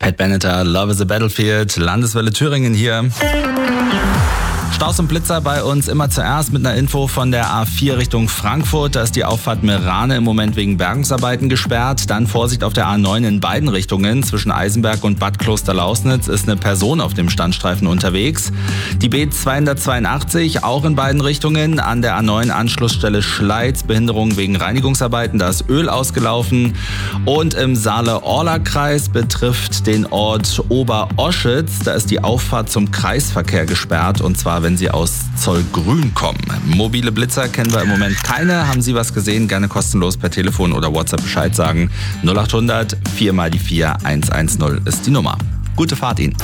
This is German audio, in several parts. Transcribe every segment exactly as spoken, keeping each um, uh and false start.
Pat Benatar, Love is a Battlefield, Landeswelle Thüringen hier. Staus und Blitzer bei uns immer zuerst mit einer Info von der A vier Richtung Frankfurt. Da ist die Auffahrt Meerane im Moment wegen Bergungsarbeiten gesperrt. Dann Vorsicht auf der A neun in beiden Richtungen. Zwischen Eisenberg und Bad Klosterlausnitz ist eine Person auf dem Standstreifen unterwegs. Die B zweihundertzweiundachtzig auch in beiden Richtungen. An der A neun Anschlussstelle Schleiz Behinderung wegen Reinigungsarbeiten. Da ist Öl ausgelaufen. Und im Saale-Orla-Kreis betrifft den Ort Oberoschitz. Da ist die Auffahrt zum Kreisverkehr gesperrt. Und zwar wenn Sie aus Zollgrün kommen. Mobile Blitzer kennen wir im Moment keine. Haben Sie was gesehen? Gerne kostenlos per Telefon oder WhatsApp Bescheid sagen. null acht hundert vier mal die vier eins eins null ist die Nummer. Gute Fahrt Ihnen.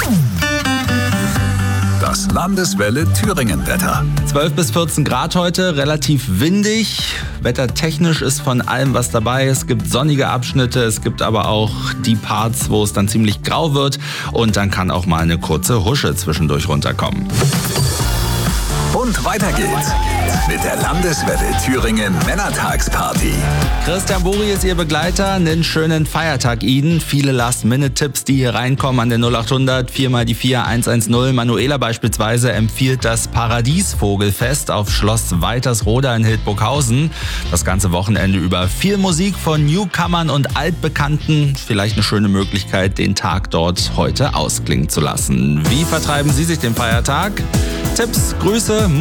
Das Landeswelle Thüringen-Wetter. zwölf bis vierzehn Grad heute, relativ windig. Wettertechnisch ist von allem was dabei. Es gibt sonnige Abschnitte, es gibt aber auch die Parts, wo es dann ziemlich grau wird. Und dann kann auch mal eine kurze Husche zwischendurch runterkommen. Und weiter geht's mit der Landeswelle Thüringen Männertagsparty. Christian Buri ist Ihr Begleiter. Einen schönen Feiertag Ihnen. Viele Last-Minute-Tipps, die hier reinkommen an der null acht hundert vier mal die vier eins eins null. Manuela beispielsweise empfiehlt das Paradiesvogelfest auf Schloss Weitersroda in Hildburghausen. Das ganze Wochenende über viel Musik von Newcomern und Altbekannten. Vielleicht eine schöne Möglichkeit, den Tag dort heute ausklingen zu lassen. Wie vertreiben Sie sich den Feiertag? Tipps, Grüße,